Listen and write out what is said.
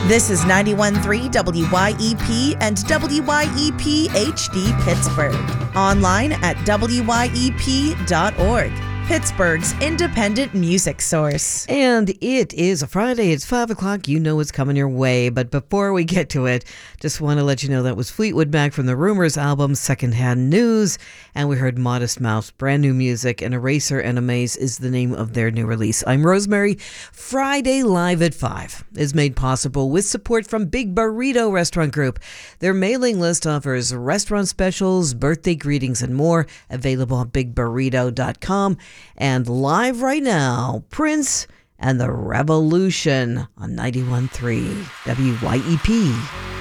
This is 91.3 WYEP and WYEP HD Pittsburgh. Online at wyep.org. Pittsburgh's independent music source. And it is a Friday. It's 5 o'clock. You know what's coming your way. But before we get to it, just want to let you know that was Fleetwood Mac from the Rumors album, Secondhand News. And we heard Modest Mouse, brand new music, and Eraser and Amaze is the name of their new release. I'm Rosemary. Friday Live at 5 is made possible with support from Big Burrito Restaurant Group. Their mailing list offers restaurant specials, birthday greetings, and more. Available at bigburrito.com. And live right now, Prince and the Revolution on 91.3 WYEP.